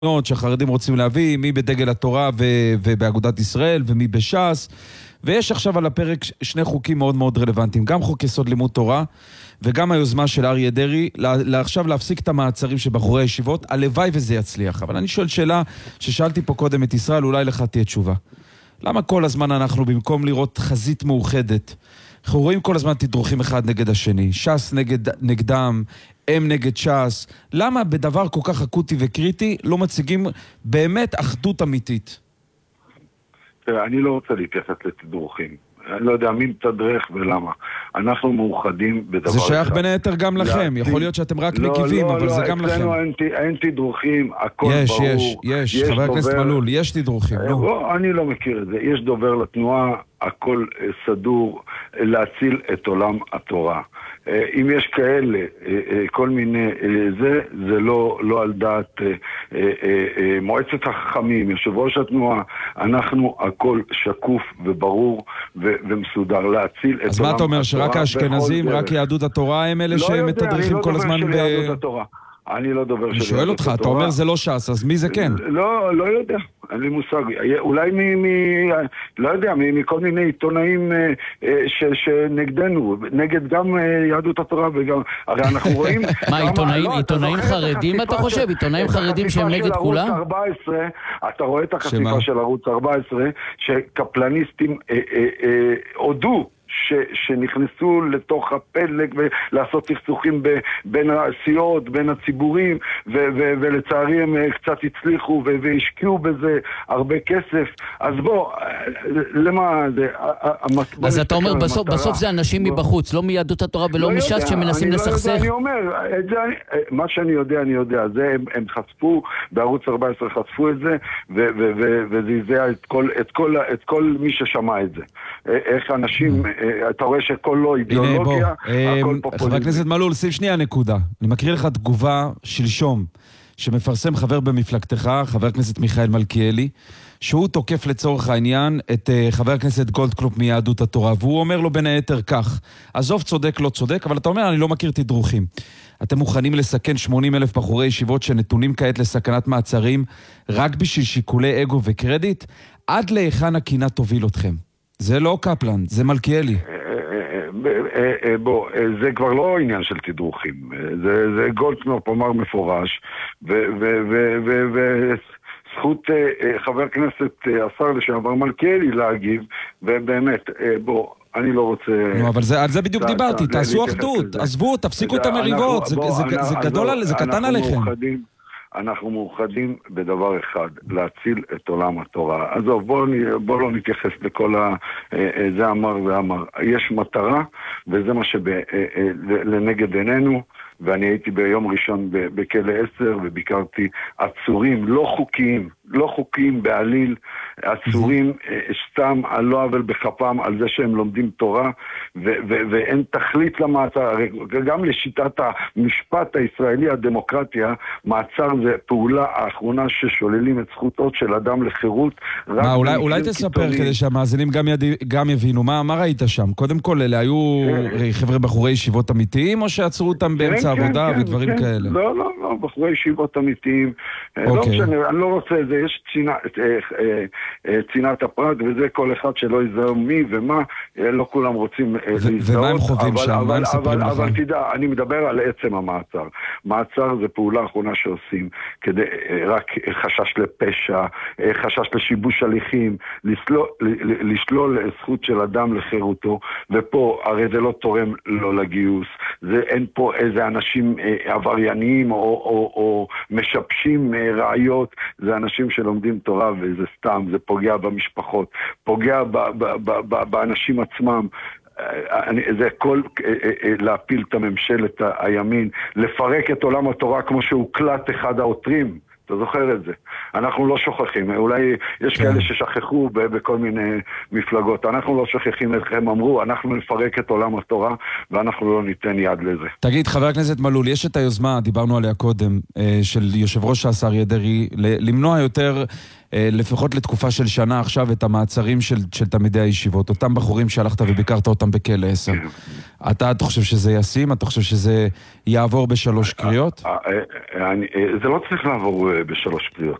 שהחרדים רוצים להביא, מי בדגל התורה ובאגודת ישראל ומי בש"ס, ויש עכשיו על הפרק שני חוקים מאוד מאוד רלוונטיים, גם חוק יסוד לימוד תורה וגם היוזמה של אריה דרעי עכשיו להפסיק את המעצרים של בחורי הישיבות. הלוואי וזה יצליח, אבל אני שואל שאלה ששאלתי פה קודם את ישראל, אולי לך תהיה תשובה. למה כל הזמן אנחנו במקום לראות חזית מאוחדת, אנחנו רואים כל הזמן תדרוכים אחד נגד השני, ש"ס נגדם, הם נגד ש"ס? למה בדבר כל כך אקוטי וקריטי לא מציגים באמת אחדות אמיתית? אני לא רוצה להתייחס לתדרוכים. אני לא יודע מי מתדרך ולמה. אנחנו מאוחדים בדבר אחד. זה שייך בין היתר גם לכם. יכול להיות שאתם רק מגיבים, אבל זה גם לכם. לא, אין תדרוכים, הכל ברור. יש, חבר הכנסת מלול, יש תדרוכים. אני לא מכיר את זה. יש דובר לתנועה, הכל סדור, להציל את עולם התורה. אם יש כאלה, כל מיני, זה לא על דעת מועצת החכמים, יושב ראש התנועה, אנחנו הכל שקוף וברור ומסודר להציל את עולם התורה. אז מה אתה אומר, שרק האשכנזים, רק יהדות התורה הם אלה שמתדרכים כל הזמן אני לא דובר של יהדות התורה. אני שואל אותך, אתה אומר זה לא ש"ס, אז מי זה כן? לא יודע, אין לי מושג. אולי לא יודע, מכל מיני עיתונאים שנגדנו, נגד גם יהדות התורה וגם, הרי אנחנו רואים... מה, עיתונאים חרדים אתה חושב? עיתונאים חרדים שהם נגד כולם? אתה רואה את החשיפה של ערוץ 14, שקפלניסטים הודו שנכנסו לתוך הפלג ולעשות סכסוכים בין הסיעות, בין הציבורים, ולצערי הם קצת הצליחו והשקיעו בזה הרבה כסף. אז בוא, למה זה? אז אתה אומר, בסוף זה אנשים מבחוץ, לא מיהדות התורה ולא מש"ס שמנסים לסכסך? אני אומר, מה שאני יודע, הם חשפו, בערוץ 14 חשפו את זה, וזה יזע את כל מי ששמע את זה. איך אנשים... אתה רואה שכל לא אידיאולוגיה, הכל פופוליזם. חבר הכנסת מלול, שים שנייה נקודה. אני מקריא לך תגובה שלשום, שמפרסם חבר במפלגתך, חבר הכנסת מיכאל מלכיאלי, שהוא תוקף לצורך העניין את חבר הכנסת גולדקנופ מיהדות התורה, והוא אומר לו בין היתר כך, עזוב צודק לא צודק, אבל אתה אומר אני לא מכיר תדרוכים. אתם מוכנים לסכן 80,000 בחורי ישיבות שנתונים כעת לסכנת מעצרים, רק בשביל שיקולי אגו וקרדיט? עד להיכן הקינה תוביל אתכם? זה לא קפלן, זה מלכיאלי. בוא, זה כבר לא עניין של תדרוכים. זה גולדקנופ אמר מפורש, וזכות חבר כנסת, השר לשעבר מלכיאלי להגיב, ובאמת, בוא, אני לא רוצה... נו, אבל על זה בדיוק דיברתי, תעשו אחדות, עזבו, תפסיקו את המריבות, זה גדול, זה קטן עליכם. אנחנו מאוחדים בדבר אחד, להציל את עולם התורה. אז בוא לא נתייחס לכל זה אמר ואמר. יש מטרה, וזה מה שלנגד עינינו, ואני הייתי ביום ראשון בכלא 10, וביקרתי עצורים לא חוקיים בעליל, עצורים סתם על לא עוול בכפם, על זה שהם לומדים תורה, ואין תכלית למעצר. גם לשיטת המשפט הישראלי, הדמוקרטיה, מעצר זה פעולה האחרונה ששוללים את זכותו של אדם לחירות. אולי תספר כדי שהמאזינים גם יבינו, מה ראית שם? קודם כל, אלה היו חבר'ה בחורי ישיבות אמיתיים, או שעצרו אותם באמצע עבודה ודברים כאלה? לא, בחורי ישיבות אמיתיים. לא משנה, אני לא רוצה את זה. יש צנעת הפרט, וזה כל אחד שלא יזהר מי ומה, לא כולם רוצים להזדהות. ומה הם חווים שם? מה הם מספרים לך? אבל תדע, אני מדבר על עצם המעצר. מעצר זה פעולה האחרונה שעושים, כדי רק חשש לפשע, חשש לשיבוש הליכים, לשלול זכות של אדם לחירותו, ופה הרי זה לא תורם לו לגיוס, אין פה איזה אנשים עבריינים או משבשים ראיות, זה אנשים שלומדים תורה, וזה סתם, זה פוגע במשפחות, פוגע באנשים עצמם. זה הכל להפיל את הממשלת הימין, לפרק את עולם התורה כמו שהוקלט אחד העותרים. אתה זוכר את זה. אנחנו לא שוכחים. אולי יש כאלה ששכחו בכל מיני מפלגות. אנחנו לא שוכחים איך הם אמרו, אנחנו נפרק את עולם התורה, ואנחנו לא ניתן יד לזה. תגיד, חבר הכנסת מלול, יש את היוזמה, דיברנו עליה קודם, של יושב ראש ש"ס אריה דרעי, למנוע יותר לפחות לתקופה של שנה עכשיו, את המעצרים של תלמידי הישיבות, אותם בחורים שהלכת וביקרת אותם בכלא 10. אתה חושב שזה ישים? אתה חושב שזה יעבור ב3 קריאות? זה לא צריך לעבור ב3 קריאות.